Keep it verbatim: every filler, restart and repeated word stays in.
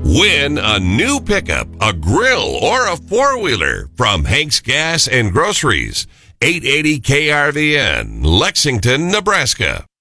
Win a new pickup, a grill, or a four-wheeler from Hank's Gas and Groceries. eight eighty K R V N, Lexington, Nebraska.